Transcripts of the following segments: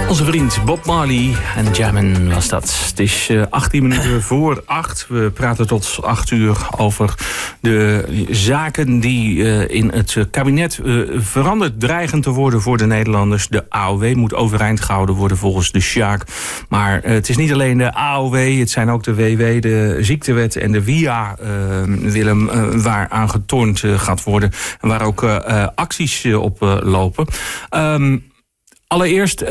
Onze vriend Bob Marley en Jammin was dat. Het is 18 minuten voor 8. We praten tot 8 uur over de zaken die in het kabinet veranderd dreigen te worden voor de Nederlanders. De AOW moet overeind gehouden worden volgens de Sjaak. Maar het is niet alleen de AOW, het zijn ook de WW, de ziektewet en de WIA, Willem, waar aan getornd gaat worden. En waar ook acties op lopen. Allereerst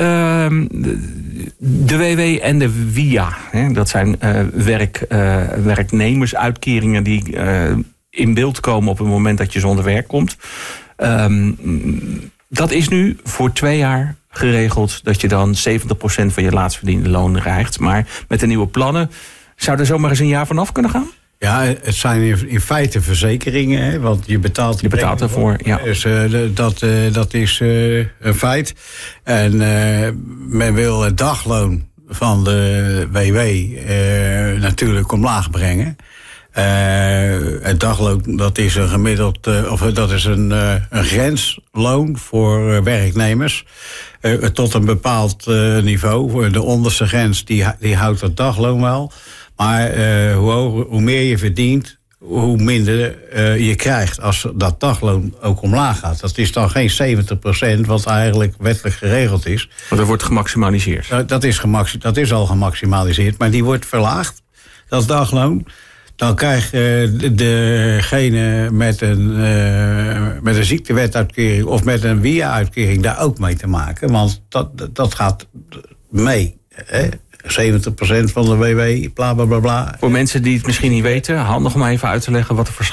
de WW en de WIA. Dat zijn werknemersuitkeringen die in beeld komen op het moment dat je zonder werk komt. Dat is nu voor 2 jaar geregeld dat je dan 70% van je laatst verdiende loon krijgt. Maar met de nieuwe plannen zou er zomaar eens een jaar vanaf kunnen gaan? Ja, het zijn in feite verzekeringen, hè, want je betaalt ervoor. Ja. Dus dat is een feit. En men wil het dagloon van de WW natuurlijk omlaag brengen. Het dagloon, dat is een gemiddeld, dat is een grensloon voor werknemers. Tot een bepaald niveau. De onderste grens die houdt het dagloon wel. Maar hoe meer je verdient, hoe minder je krijgt als dat dagloon ook omlaag gaat. Dat is dan geen 70%, wat eigenlijk wettelijk geregeld is. Maar dat wordt gemaximaliseerd. Dat is al gemaximaliseerd, maar die wordt verlaagd, dat dagloon. Dan krijgt degene met een ziektewetuitkering of met een WIA-uitkering daar ook mee te maken. Want dat gaat mee, hè? 70% van de WW, bla bla bla bla. Voor mensen die het misschien niet weten, handig om even uit te leggen wat de verschil